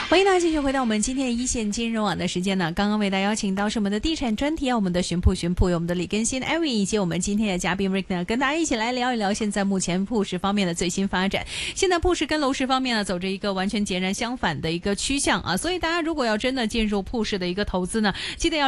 欢迎大家继续回到我们今天的一线金融网的时间呢。刚刚为大家邀请到是我们的地产专题，我们的巡铺有我们的李根新 Ivy 以及我们今天的嘉宾 Rick 呢，跟大家一起来聊一聊现在目前铺市方面的最新发展。现在铺市跟楼市方面呢，走着一个完全截然相反的一个趋向啊，所以大家如果要真的进入铺市的一个投资呢，记得要